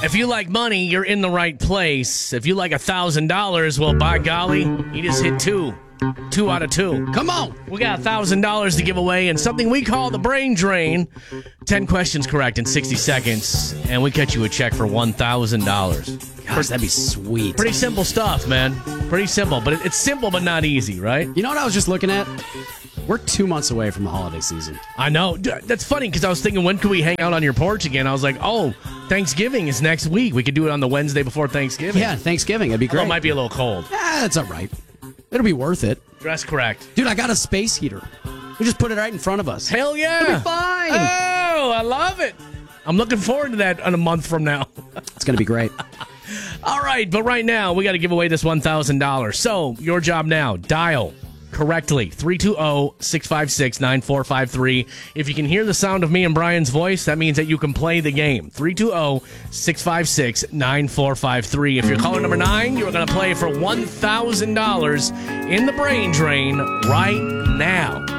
If you like money, you're in the right place. If you like $1,000, well, by golly, you just hit two. 2 out of 2. Come on. We got $1,000 to give away and something we call the brain drain. 10 questions correct in 60 seconds, and we cut you a check for $1,000. Gosh, that'd be sweet. Pretty simple stuff, man. Pretty simple, but it's simple but not easy, right? You know what I was just looking at? We're 2 months away from the holiday season. I know. That's funny because I was thinking, when could we hang out on your porch again? I was like, oh, Thanksgiving is next week. We could do it on the Wednesday before Thanksgiving. Yeah, Thanksgiving. That'd be great. Although it might be a little cold. That's all right. It'll be worth it. Dress correct. Dude, I got a space heater. We just put it right in front of us. Hell yeah. It'll be fine. Oh, I love it. I'm looking forward to that in a month from now. It's going to be great. All right, but right now, we got to give away this $1,000. So, your job now, dial correctly, 320-656-9453. If you can hear the sound of me and Brian's voice, that means that you can play the game. 320-656-9453. If you're caller number 9, you're going to play for $1,000 in the brain drain right now.